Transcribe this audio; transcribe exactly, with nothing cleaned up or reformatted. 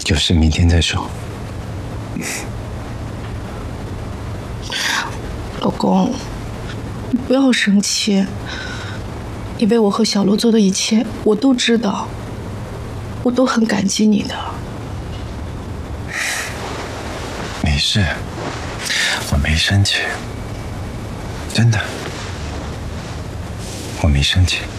有事明天再说。 老公，你不要生气，你为我和小罗做的一切，我都知道，我都很感激你的。 没事，我没生气，真的，我没生气。